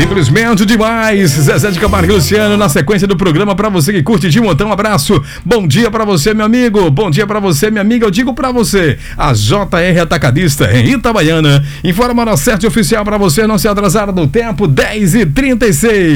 Simplesmente demais. Zezé de Camargo e Luciano na sequência do programa pra você que curte de montão. Um abraço. Bom dia pra você, meu amigo. Bom dia pra você, minha amiga. Eu digo pra você, a JR Atacadista em Itabaiana informa a hora certa e oficial pra você não se atrasar no tempo, 10h36.